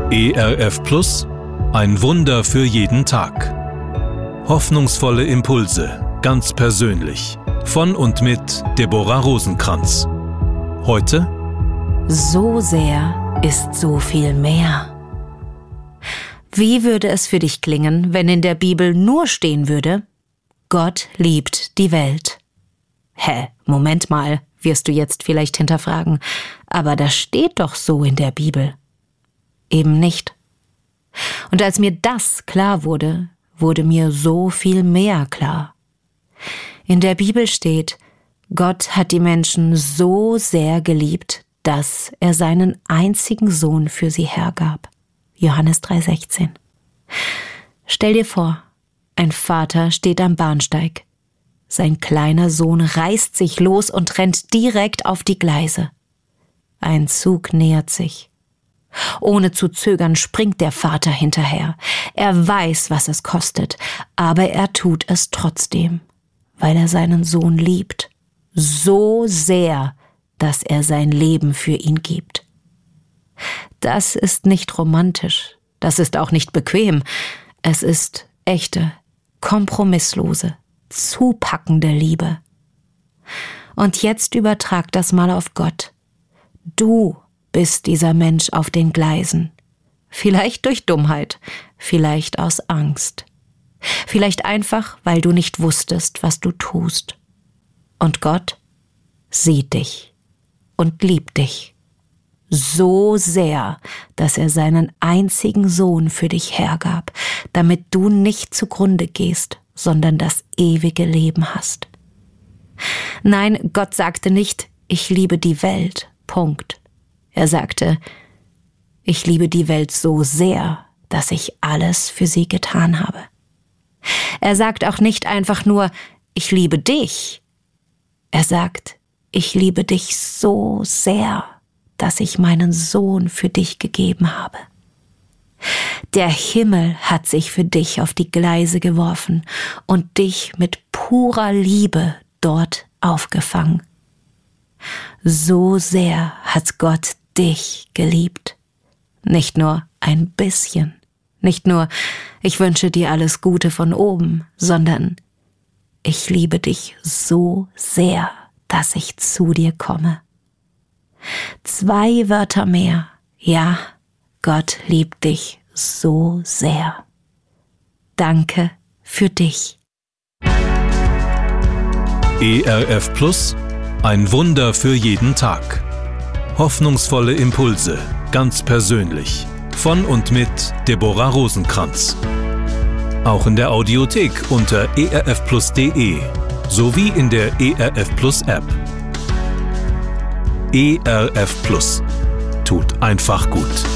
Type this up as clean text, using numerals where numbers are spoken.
ERF Plus, ein Wunder für jeden Tag. Hoffnungsvolle Impulse, ganz persönlich. Von und mit Deborah Rosenkranz. Heute: So sehr ist so viel mehr. Wie würde es für dich klingen, wenn in der Bibel nur stehen würde: Gott liebt die Welt? Hä, Moment mal, wirst du jetzt vielleicht hinterfragen. Aber das steht doch so in der Bibel. Eben nicht. Und als mir das klar wurde, wurde mir so viel mehr klar. In der Bibel steht: Gott hat die Menschen so sehr geliebt, dass er seinen einzigen Sohn für sie hergab. Johannes 3,16. Stell dir vor, ein Vater steht am Bahnsteig. Sein kleiner Sohn reißt sich los und rennt direkt auf die Gleise. Ein Zug nähert sich. Ohne zu zögern springt der Vater hinterher. Er weiß, was es kostet, aber er tut es trotzdem, weil er seinen Sohn liebt. So sehr, dass er sein Leben für ihn gibt. Das ist nicht romantisch, das ist auch nicht bequem. Es ist echte, kompromisslose, zupackende Liebe. Und jetzt übertrag das mal auf Gott. Du bist dieser Mensch auf den Gleisen. Vielleicht durch Dummheit, vielleicht aus Angst. Vielleicht einfach, weil du nicht wusstest, was du tust. Und Gott sieht dich und liebt dich. So sehr, dass er seinen einzigen Sohn für dich hergab, damit du nicht zugrunde gehst, sondern das ewige Leben hast. Nein, Gott sagte nicht: Ich liebe die Welt, Punkt. Er sagte: Ich liebe die Welt so sehr, dass ich alles für sie getan habe. Er sagt auch nicht einfach nur: Ich liebe dich. Er sagt: Ich liebe dich so sehr, dass ich meinen Sohn für dich gegeben habe. Der Himmel hat sich für dich auf die Gleise geworfen und dich mit purer Liebe dort aufgefangen. So sehr hat Gott dich geliebt. Nicht nur ein bisschen, nicht nur: Ich wünsche dir alles Gute von oben, sondern: Ich liebe dich so sehr, dass ich zu dir komme. 2 Wörter mehr. Ja, Gott liebt dich so sehr. Danke für dich. ERF Plus, ein Wunder für jeden Tag. Hoffnungsvolle Impulse, ganz persönlich. Von und mit Deborah Rosenkranz. Auch in der Audiothek unter erfplus.de sowie in der ERF Plus App. ERF Plus. Tut einfach gut.